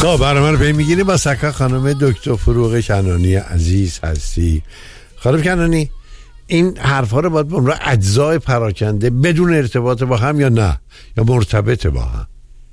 خب برنامه رو پی میگیریم با سکا خانم دکتر فروغ کنانی عزیز هستی. خانم کنانی، این حرفا رو باید به عنوان اجزای پراکنده بدون ارتباط با هم یا نه یا مرتبط با هم؟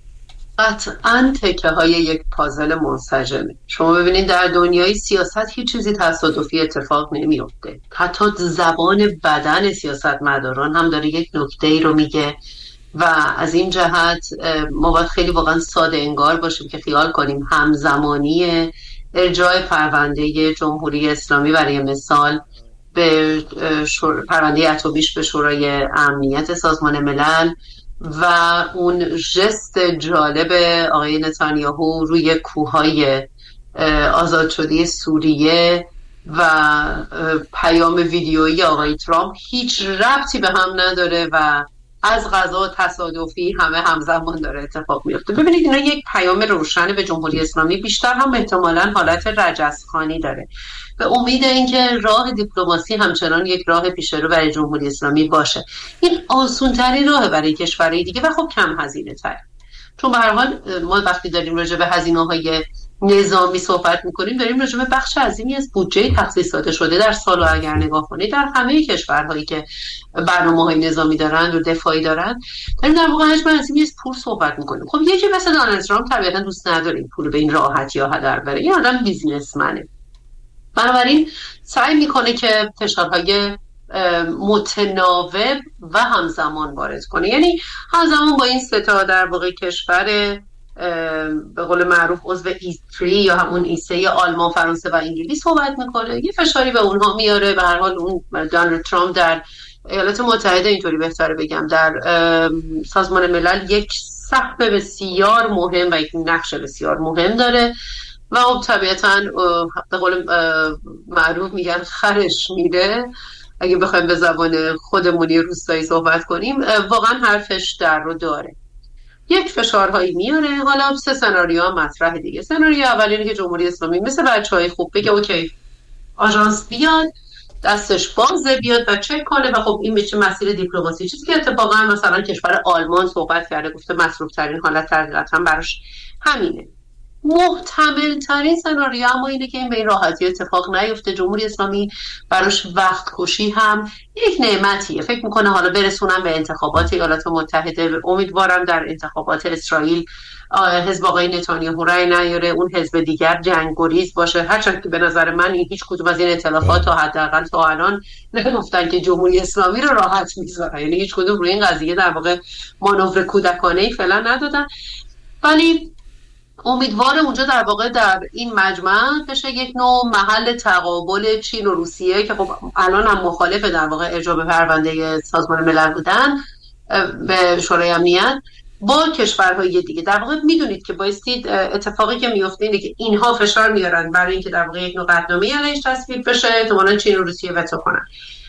قطعاً تکه های یک پازل منسجمه. شما ببینید در دنیای سیاست هیچ چیزی تصادفی اتفاق نمیفته. حتی زبان بدن سیاستمداران هم داره یک نکته‌ای رو میگه و از این جهت ما باید خیلی واقعا ساده انگار باشیم که خیال کنیم همزمانی ارجاع پرونده جمهوری اسلامی برای مثال به پرونده اتمیش به شورای امنیت سازمان ملل و اون ژست جالب آقای نتانیاهو روی کوههای آزاد شده سوریه و پیام ویدیویی آقای ترامپ هیچ ربطی به هم نداره و از قضا تصادفی همه همزمان داره اتفاق میفته. ببینید اینا یک پیام روشن به جمهوری اسلامی، بیشتر هم احتمالاً حالت رجزخوانی داره. به امید اینکه راه دیپلماسی همچنان یک راه پیشرو برای جمهوری اسلامی باشه. این آسان‌ترین راه برای کشورهای دیگه و خب کم هزینه تر. چون به هر حال ما وقتی داریم راجع به هزینه‌های نظامی صحبت میکنیم داریم راجع به بخش عظیمی از بودجه تخصیص داده شده در سال و اگر نگاه کنید در همه کشورهایی که برنامه‌های نظامی دارن و دفاعی دارن داریم در واقع حجم عظیمی از پول صحبت میکنیم. خب یکی مثل دونالد ترامپ طبیعتا دوست نداره این پول به این راحتی ها هدر بره. این آدم بیزینسمنه، بنابراین سعی میکنه که فشارهای متناوب و همزمان وارد کنه. یعنی همزمان با این سه تا در واقع کشور به قول معروف عضو E3 یا همون ایسه آلمان، فرانسه و انگلیس صحبت میکنه، یه فشاری به اونها میاره. به هر حال اون دونالد ترامپ در ایالات متحده، اینطوری بهتره بگم، در سازمان ملل یک سهم بسیار مهم و یک نقش بسیار مهم داره و خب طبیعتاً به قول معروف میگن خرش میره. اگه بخوایم به زبان خودمونی روستایی صحبت کنیم واقعا حرفش در رو داره. یک فشارهایی میاره. حالا سه سناریو مطرح دیگه. سناریو اول اینه که جمهوری اسلامی مثل بچهای خوب بگه اوکی آژانس بیاد دستش بازه بیاد و چک کنه و خب این میشه مسیر دیپلماسی، چیزی که اتفاقا مثلا کشور آلمان صحبت کرده، گفته مصروف ترین حالت حقیقتا براش همینه. محتمل ترین سناریو اما اینه که این به این راحتی اتفاق نیفته. جمهوری اسلامی براش وقت کشی هم یک نعمتیه. فکر میکنه حالا برسونم به انتخابات ایالات متحده، امیدوارم در انتخابات اسرائیل حزب آقای نتانیاهو رای نیاره، اون حزب دیگر جنگ‌گریز باشه. هرچند که به نظر من این هیچ کدوم از این اطلاعات تا حداقل تا الان نگفتن که جمهوری اسلامی رو راحت میذاره، یعنی هیچ کدوم روی این قضیه در واقع مانور کودکانه‌ای فعلا ندادن. ولی امیدواره اونجا در واقع در این مجمع بشه یک نوع محل تقابل چین و روسیه که خب الان هم مخالف در واقع ارجاع به پرونده سازمان ملل بودن به شورای امنیت با کشورهای دیگه. در واقع میدونید که بایستید اتفاقی که میفته اینه که اینها فشار میارن برای اینکه در واقع یک نوع قطعنامه علیهش تصویب بشه، احتمالاً چین و روسیه وتو کنن.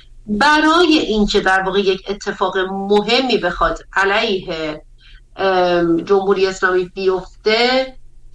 برای اینکه در واقع یک اتفاق مهمی بخواد علیه جمهوری اسلامی بیفته،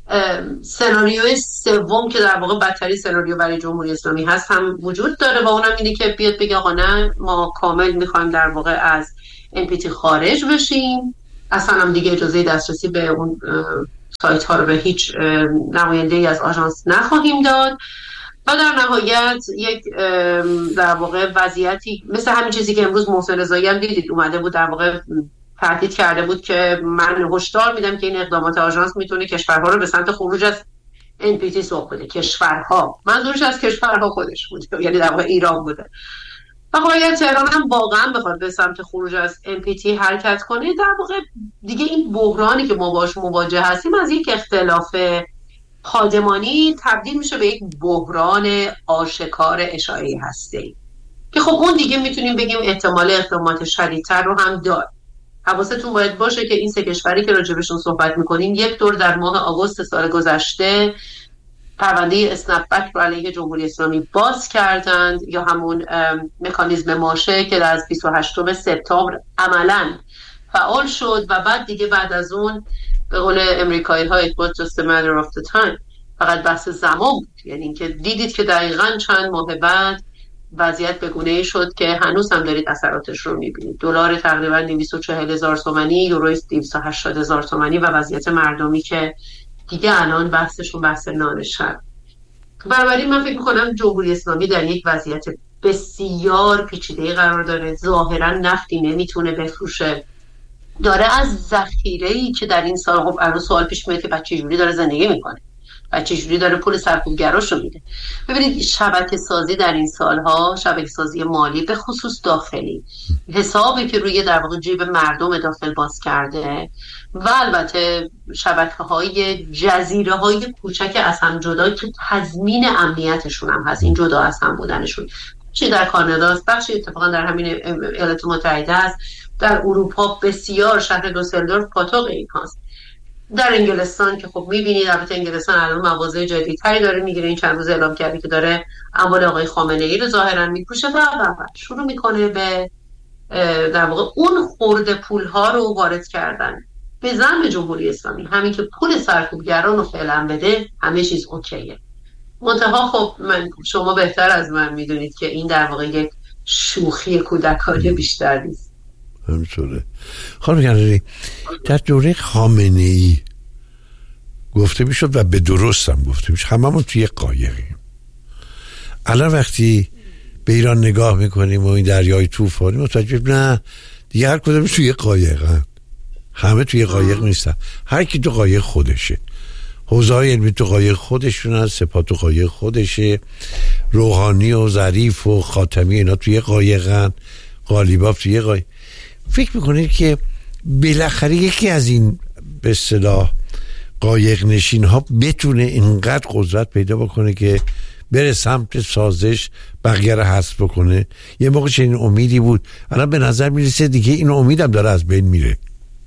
سناریوی سوم که در واقع بدترین سناریو برای جمهوری اسلامی هست هم وجود داره و اونم اینه که بیاد بگه آقا نه ما کامل میخوایم در واقع از NPT خارج بشیم، اصلا هم دیگه اجازه دسترسی به اون سایت ها رو به هیچ نماینده‌ای از آژانس نخواهیم داد و در نهایت یک در واقع وضعیتی مثل همین چیزی که امروز محسن رضایی هم دیدید اومده بود در واقع تهدید کرده بود که من هشدار میدم که این اقدامات آژانس میتونه کشورها رو به سمت خروج از NPT سوق بده. کشورها، منظورش از کشورها خودش بود، یعنی در واقع ایران بوده. و خب اگر تهران هم واقعا بخواد به سمت خروج از NPT حرکت کنه، در واقع دیگه این بحرانی که ما باش مواجه هستیم از یک اختلاف پادمانی تبدیل میشه به یک بحران آشکار اشاعه‌ای هسته‌ای که خب اون دیگه میتونیم بگیم احتمال اقدامات شدیدتر رو هم داره. حواستون باید باشه که این سه کشوری که راجبشون صحبت میکنیم یک دور در ماه آگوست سال گذشته پرونده اسنپ بک رو علیه جمهوری اسلامی باز کردند، یا همون مکانیزم ماشه که از 28 سپتامبر عملاً فعال شد و بعد دیگه بعد از اون به قول امریکایی ها it was just a matter of the time، فقط بحث زمان بود. یعنی اینکه دیدید که دقیقاً چند ماه بعد وضعیت به گونه‌ای شد که هنوز هم دارید اثراتش رو می‌بینید. دلار تقریباً 240,000 تومانی، یورو 280,000 تومانی و وضعیت مردمی که دیگه الان بحثشون بحث نان شب. بنابراین من فکر میکنم جمهوری اسلامی در یک وضعیت بسیار پیچیده قرار داره. ظاهرا نفتی نمیتونه بفروشه، داره از ذخیره‌ای که در این سال، خب الان سوال پیش میاد که بچه جوری داره زندگی میکنه، بچه جوری داره پول سرکوبگراشو میده. ببینید شبکه سازی در این سالها، شبکه سازی مالی به خصوص داخلی، حسابی که روی در واقع جیب مردم داخل باز کرده و البته شبکه‌های جزیره‌های کوچک از هم جدا که تضمین امنیتشون هم هست، این جدا از هم بودنشون، چی در کانادا است، بخشی اتفاقا در همین ایالات متحده است، در اروپا بسیار شهر دوسلدورف پاتوق این هاست، در انگلستان که خب میبینید البته انگلستان الان مواضع جدیدتری داره میگیره، این چند روز اعلام کرده که داره اموال آقای خامنه ای رو ظاهرا میپوشه و شروع میکنه به در واقع اون خورده پولها رو وارد کردن به ذم جمهوری اسلامی. همین که پول سرکوبگران رو فعلا بده همه چیز اوکیه. منتها خب شما بهتر از من میدونید که این در واقع یک شوخی کودکانه بیشتر نیست. همینطوره. خانم کنانی، در دوره خامنه ای گفته میشد و به درست هم گفته میشد هممون توی قایقیم. الان وقتی به ایران نگاه میکنیم و این دریای طوفانی متوجه نه دیگه هر کدومش توی قایقن، همه توی قایق نیستن، هر کی تو قایق خودشه، حوزه‌های علمی تو قایق خودشون هست، سپاه تو قایق خودشه، روحانی و ظریف و خاتمی اینا توی قایقن، قالیباف توی قایق. فکر میکنید که بالاخره یکی از این به اصطلاح قایق نشین ها بتونه اینقدر قدرت پیدا بکنه که بره سمت سازش بقیه رو حذف بکنه؟ یه موقع چنین امیدی بود، الان به نظر میرسه دیگه این امیدم داره از بین میره.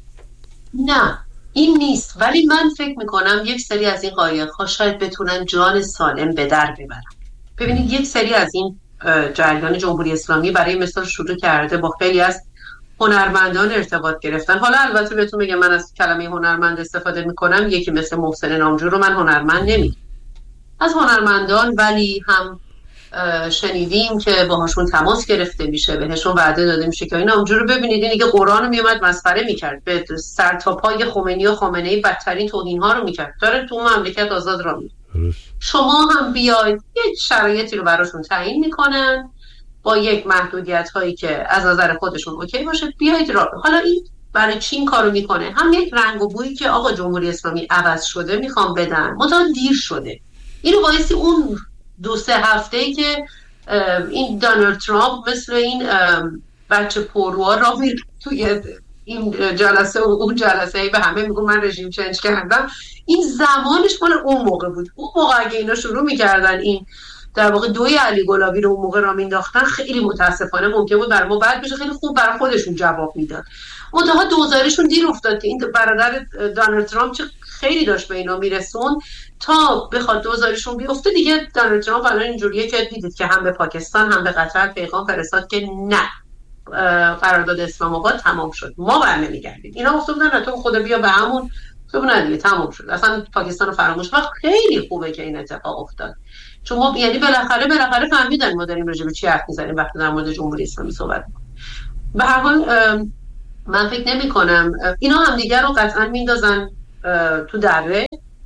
نه این نیست، ولی من فکر میکنم یک سری از این قایق ها شاید بتونن جان سالم به در ببرن. ببینید یک سری از این جریان جمهوری اسلامی برای مثال شروع کرده با خیلی از هنرمندان ارتباط گرفتن. حالا البته بهتون میگم من از کلمه هنرمند استفاده میکنم، یکی مثل محسن نامجو رو من هنرمند نمیگم، از هنرمندان، ولی هم شنیدیم که باهاشون تماس گرفته میشه، بهشون وعده داده میشه که این نامجو رو ببینید، این دیگه قرآن رو میومد مسخره میکرد، به سر تا پای خمینی و خامنه ای بدترین توهین ها رو میکرد، داره تو مملکت آزاد را میره. شما هم بیاید یک شرایطی رو براشون تعیین میکنن با یک محدودیت هایی که از نظر خودشون اوکی باشه، بیایید راه. حالا این برای چی این کارو میکنه؟ هم یک رنگ و بویی که آقا جمهوری اسلامی عوض شده میخوام بدن، منتها دیر شده. اینو بایستی اون 2-3 هفته‌ای که این دونالد ترامپ مثل این بچه پروار را میره توی این جلسه و اون جلسه به همه میگم من رژیم چنج کردم، این زمانش مال اون موقع بود. اون موقع اگه اینا شروع میکردن این در واقع دوی علی گلابی رو اون موقع را مینداختن، خیلی متاسفانه ممکن بود برای ما بعد بشه، خیلی خوب برای خودشون جواب میداد. منتها دوزارشون دیر افتاد که این برادر دونالد ترامپ چه خیلی داشت به اینا میرسون تا بخواد دوزارشون بیفته. دیگه دونالد ترامپ الان اینجوریه که دیدید که هم به پاکستان هم به قطر پیغام فرستاد که نه، قرارداد اسلام آباد تمام شد، ما برنمیگردیم. اینا گفته بودن تو خدا بیا به همون، تو نه دیگه تمام شد، اصلا پاکستان رو فراموش کرد. خیلی خوبه که این اتفاق افتاد، چون ما یعنی بالاخره فهمیدن ما داریم راجع به چی حرف میزنیم وقتی در مورد جمهوری اسلامی صحبت می‌کنیم. به هر حال من فکر نمی‌کنم اینا هم دیگر رو قطعا میندازن تو دره،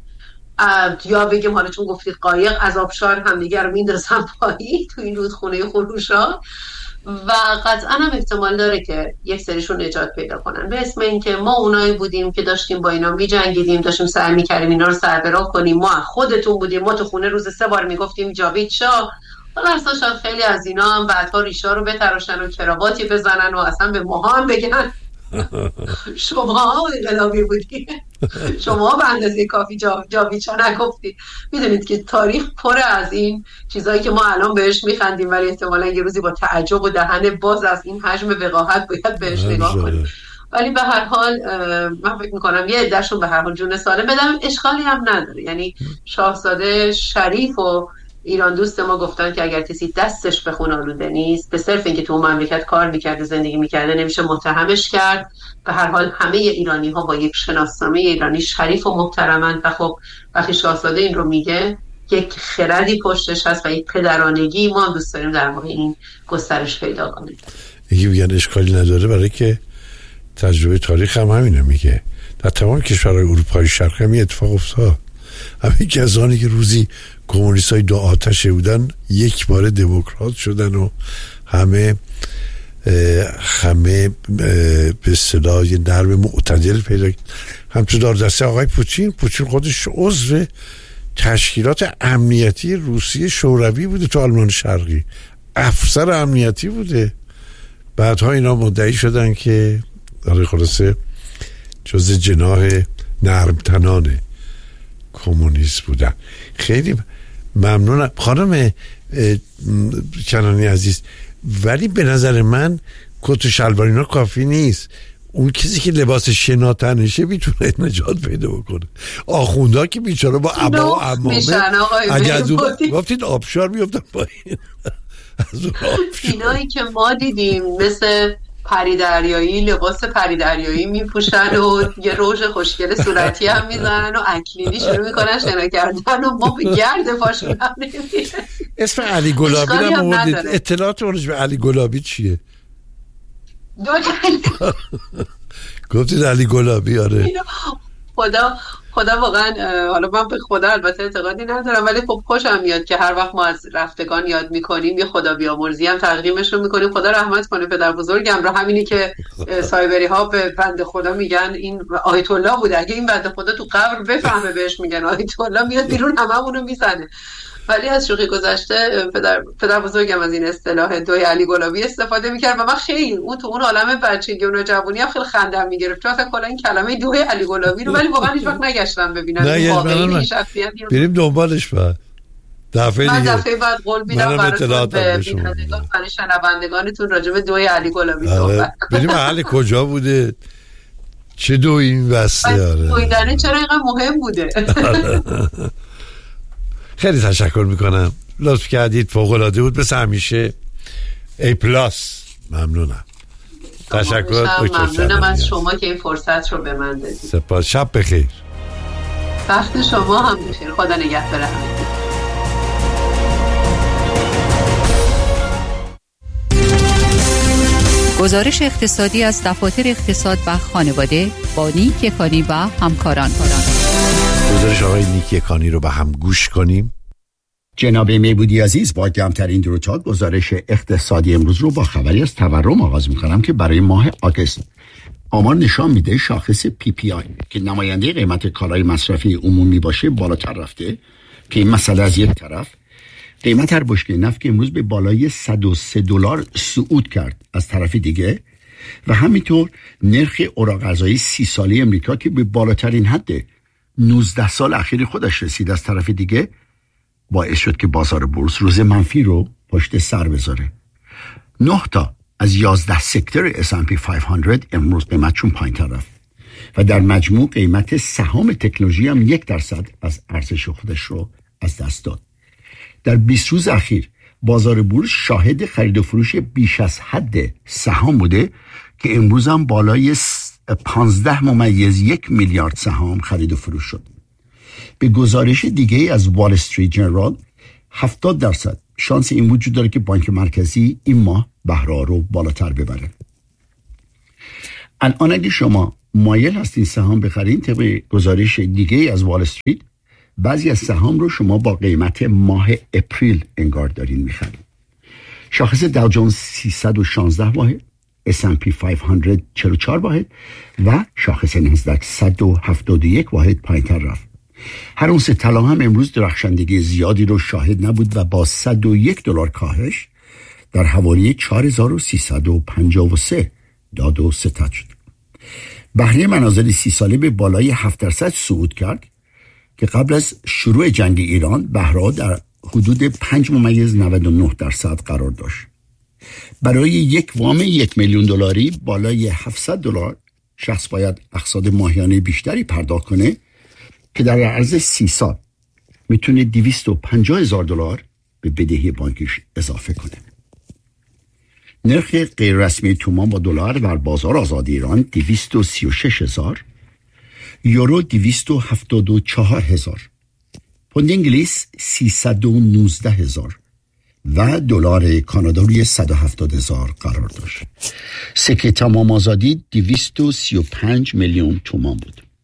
یا بگیم حالا چون گفتید قایق، از آبشار هم دیگر رو میندازن پایین تو این رودخونه خروشا، و قطعا هم احتمال داره که یک سریشون نجات پیدا کنن به اسم این که ما اونایی بودیم که داشتیم با اینا میجنگیدیم، داشتیم سعی میکردیم اینا رو سربراه کنیم، ما خودتون بودیم، ما تو خونه روز 3 بار میگفتیم جاوید شاه. حالا اصلا شاید خیلی از اینا هم بعدها ریشا رو بتراشن و کراواتی بزنن و اصلا به ماها هم بگن شما انقلابی بودید، شما به اندازه کافی جاوید شاه نگفتید. میدونید که تاریخ پر از این چیزایی که ما الان بهش میخندیم ولی احتمالاً یه روزی با تعجب و دهن باز از این حجم وقاحت باید بهش نگاه کنیم. ولی به هر حال من فکر میکنم یه عده‌شون به هر حال جون سالم بدم، اشکالی هم نداره. یعنی شاهزاده شریف و ایران دوست ما گفتن که اگر کسی دستش به خون آلوده نیست، به صرف اینکه تو مملکت کار میکرده زندگی میکرده نمیشه متهمش کرد. به هر حال همه ایرانی ها با یک شناسنامه ایرانی شریف و محترمند و خب وقتی شاهزاده این رو میگه یک خردی پشتش هست و یک پدرانگی. ما هم دوست داریم در واقع این گسترش پیدا کنه. یکی میگن اشکالی نداره برای که تجربه تاریخ هم همینه میگه، در تمام کشورهای اروپای شرقی هم اتفاق افتاد. همین کسانی که روزی کمونیستای دو آتشه بودن یک بار دموکرات شدن و همه به اصطلاح یه درب معتدل پیدا کرد. همچون دار دسته آقای پوتین خودش عضو تشکیلات امنیتی روسیه شوروی بوده، تو آلمان شرقی افسر امنیتی بوده. بعدها اینا مدعی شدن که خلاصه جز جناح نرمتنان کمونیست بودن. خیلی ممنونم خانم کنانی عزیز، ولی به نظر من کت و شلوار اینا کافی نیست. اون کسی که لباس شنا تنشه میتونه نجات پیدا بکنه. آخوندا که بیچاره با عبا و عمامه اگه از اون گفتید آبشار میافتن پایین. اینایی که ما دیدیم مثل پری دریایی لباس پری دریایی میپوشن و یه روژ خوشگل صورتی هم میزنن و اکلیلی شروع میکنن شنا کردن و ما به گرد پاشون هم نمیدیم. اسم علی گلابی هم موردید. اطلاعات اونش به علی گلابی چیه؟ گفتید علی گلابی. آره خدا واقعا، حالا من به خدا البته اعتقادی ندارم ولی خب خوشم میاد که هر وقت ما از رفتگان یاد میکنیم یه خدا بیامرزی هم تقدیمش رو میکنیم. خدا رحمت کنه پدر بزرگم رو. همینی که سایبری ها به بنده خدا میگن این آیت الله بوده، اگه این بنده خدا تو قبر بفهمه بهش میگن آیت الله میاد بیرون هممون رو میزنه. ولی از شوخی گذشته پدر بزرگم از این اصطلاح دوی علی گلابی استفاده میکرد و من خیلی اون تو اون عالم بچگی و جوونی هم خیلی خندم میگرفت. تو اصلا کلا این کلمه دوی علی گلابی رو ولی واقعا هیچ وقت نگشتم ببینم واقعی شخصیتی رو. بریم دنبالش بعد دفعه بعد قول میدم براتون به شنوندگانتون راجع به دوی علی گلابی صحبت کنم. بریم اهل کجا بوده، چه دوی این واسه دویدنه چرا اینقدر مهم بوده. خیلی تشکر میکنم، لطف کردید، فوق‌العاده بود مثل همیشه. A+. ممنونم. تشکر. ممنونم از شما که این فرصت رو به من دادید. سپاس. شب بخیر. وقت شما هم بخیر. خدا نگهدار همگی. گزارش اقتصادی از دفاتر اقتصاد و خانواده با نیک یکانی و همکاران. گزارش آقای نیک یکانی رو با هم گوش کنیم. جناب میبودی عزیز، با کمترین درود گزارش اقتصادی امروز رو با خبری از تورم آغاز می‌کنم که برای ماه آگوست آمار نشان میده شاخص PPI که نماینده قیمت کالای مصرفی عمومی باشه بالاتر رفته، که این مسئله از یک طرف. قیمت هر بشکه نفت که امروز به بالای $103 صعود کرد از طرف دیگه، و همینطور نرخ اوراق ارزهای 30 ساله امریکا که به بالاترین حد 19 سال اخیر خودش رسید از طرف دیگه، باعث شد که بازار بورس روز منفی رو پشت سر بذاره. 9 تا از 11 سکتور S&P 500 امروز قیمتشون پایین تر رفت و در مجموع قیمت سهام تکنولوژی هم 1% از ارزش خودش رو از دست داد. در 20 روز اخیر بازار بورس شاهد خرید و فروش بیش از حد سهام بوده که امروز هم بالای 15.1 میلیارد سهام خرید و فروش شد. به گزارش دیگه از وال استریت جنرال 70% شانس این وجود داره که بانک مرکزی این ماه بهره رو بالاتر ببره. الان اگه شما مایل هستین سهام بخرین، طبق گزارش دیگه از وال استریت بعضی از سهام رو شما با قیمت ماه اپریل انگار دارین میخرین. شاخص داو جونز 316 واحد، S&P 500 44 واحد و شاخص نزدک 171 واحد پایین‌تر رفت. هر اونس طلا هم امروز درخشندگی زیادی رو شاهد نبود و با $101 کاهش در حوالی 4353 داد و ستد شد. بهره منازل 30 ساله به بالای 7% صعود کرد که قبل از شروع جنگ ایران بهره در حدود 5.99% قرار داشت. برای یک وام $1,000,000 بالای $700 شخص باید اقساط ماهیانه بیشتری پرداخت کنه که در عرض 30 سال میتونه $250,000 به بدهی بانکیش اضافه کنه. نرخ غیر رسمی تومان با دلار در بازار آزاد ایران 236,000، یورو 274,000، پوند انگلیس 319,000 و دلار کانادا روی 170,000 قرار داشت. سکه تمام آزادی 235 میلیون تومان بود.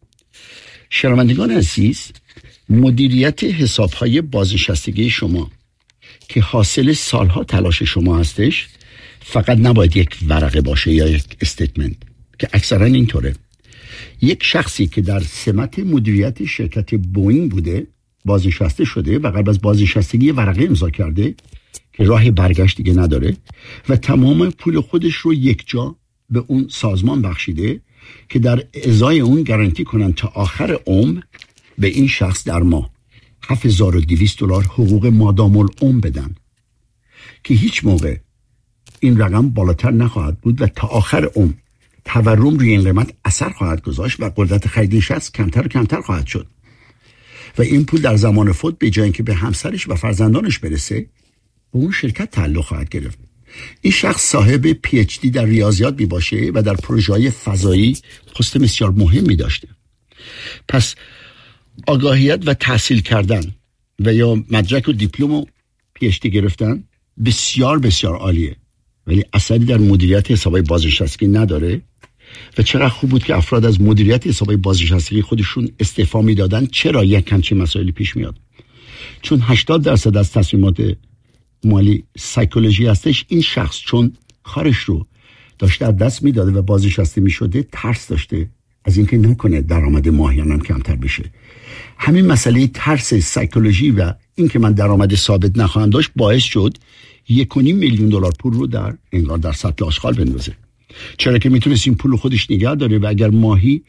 شنوندگان عزیز، مدیریت حساب‌های بازنشستگی شما که حاصل سالها تلاش شما هستش فقط نباید یک ورقه باشه یا یک استیتمنت که اکثرا اینطوره. یک شخصی که در سمت مدیریت شرکت بوئینگ بوده بازنشسته شده و قبل از بازنشستگی ورقه امضا کرده که راه برگشت دیگه نداره و تمام پول خودش رو یک جا به اون سازمان بخشیده که در ازای اون گارانتی کنن تا آخر عمر به این شخص در ماه $7,200 حقوق مادام العمر بدن که هیچ موقع این رقم بالاتر نخواهد بود و تا آخر عمر تورم روی این قیمت اثر خواهد گذاشت و قدرت خرید شخص کمتر و کمتر خواهد شد و این پول در زمان فوت به جای اینکه به همسرش و فرزندانش برسه به اون شرکت تعلق خواهد گرفت. این شخص صاحب PhD در ریاضیات می باشه و در پروژه‌های فضایی پست بسیار مهمی داشته. پس آگاهیت و تحصیل کردن و یا مدرک و دیپلم و PhD گرفتن بسیار بسیار عالیه، ولی اثری در مدیریت حسابای بازنشستگی نداره و چقدر خوب بود که افراد از مدیریت حسابای بازنشستگی خودشون استعفا میدادن. چرا یک همچین مسائلی پیش میاد؟ چون 80% از تصمیمات مالی سایکولوژی هستش. این شخص چون کارش رو داشته از دست میداده و بازنشسته میشده ترس داشته از اینکه نکنه درآمد ماهیانم کمتر بشه. همین مسئله ترس سایکولوژی و اینکه من درآمد ثابت نخواهم داشت باعث شد $1.5 میلیون پول رو در سطل آشغال بندازه، چرا که میتونست این پول خودش نگه داره و اگر ماهی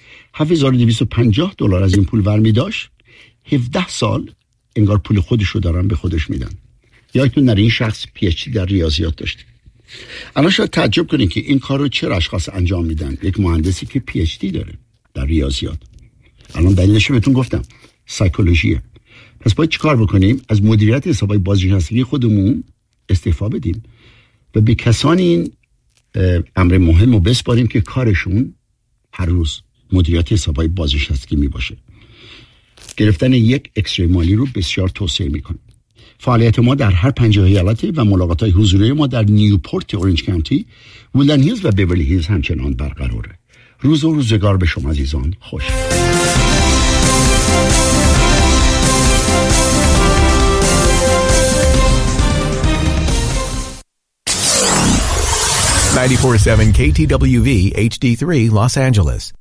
$7,250 از این پول ورمی داشت 17 سال انگار پول خودش رو دارن به خودش میدن. یادتون نره این شخص PhD در ریاضیات داشته. الان شاید تعجب کنید که این کار رو چرا اشخاص انجام میدن؟ یک مهندسی که PhD داره در ریاضیات. الان دلیلش بهتون گفتم، سایکولوژیه. پس باید چیکار بکنیم؟ از مدیریت حسابای بازنشستگی خودمون استعفا بدیم و به کسانی این امر مهم رو بسپاریم که کارشون هر روز مدیریت حسابای بازنشستگی می باشه. گرفتن یک اکسری مالی رو بسیار توصیه میکنم. فعالیت ما در هر 50 ایالته و ملاقات های حضوری ما در نیوپورت اورنج کانتی، وودلند هیلز و بیورلی هیلز همچنان برقراره. روز و روزگار به شما عزیزان خوش. $94.7 KTWV HD3 Los Angeles.